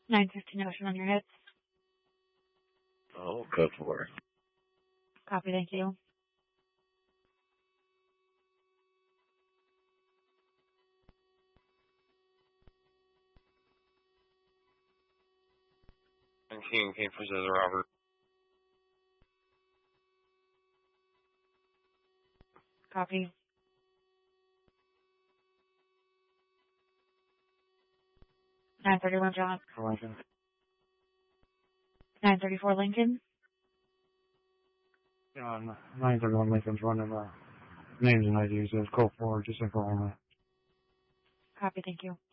915 Ocean on your hits. Oh, go for it. Copy, thank you. And King versus Robert. Copy. $931 John. For Lincoln. 934 Lincoln. Yeah, 931 Lincoln's running names and IDs as code 4, just Oklahoma. Copy, thank you.